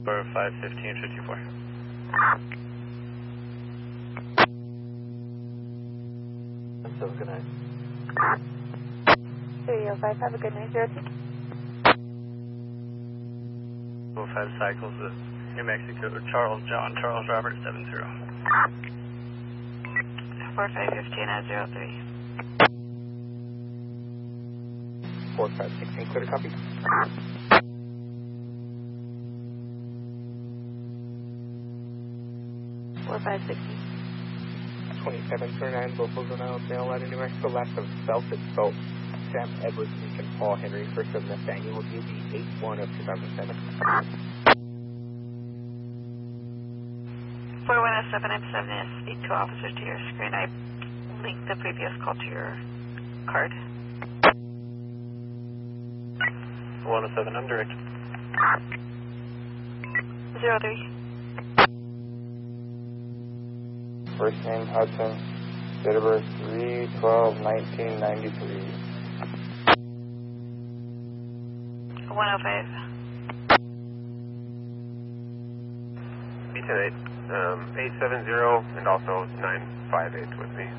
51554. So good night. 305, have a good night, 02. 5 cycles of New Mexico, Charles John, Charles Robert 70. 4515 at 03. 4516, clear to copy. Four, 560. 2739, locals are now mail out in New Mexico, last of Self, it's spelled Sam Edwards, Lincoln, Paul Henry, first of Nathaniel, UB 81 of 2007. 4107, I'm 7 speak to officers to your screen. I linked the previous call to your card. 107, I'm direct. 03. First name Hudson, date of birth 3/12/1993. 105. B108, 870 and also 958 with me.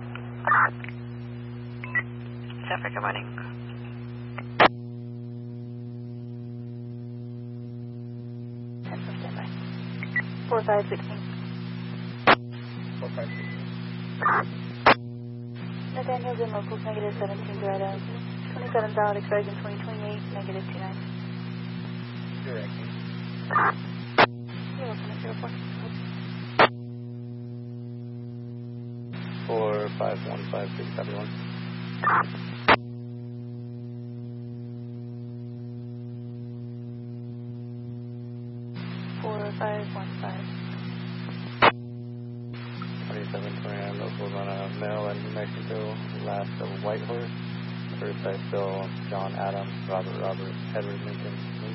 South Africa, morning. Standby. 4516. 4516. Nathaniel's in locals, negative 17 Greta. 27 valid, expires in 2028, negative 29. Direct. You're welcome at 04. 4515671. 4515. 2729, locals on a mail in New Mexico, last of Whitehorse. First I still John Adams, Robert, Edward Lincoln.